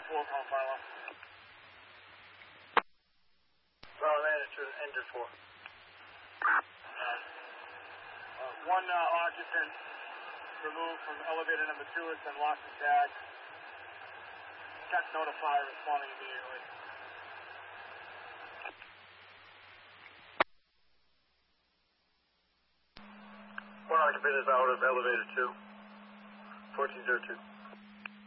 4, call file off. Manager, engine 4. One occupant removed from elevator number 2 has been locked and tagged. Check notify, responding immediately. One occupant is out of elevator 2. 1402.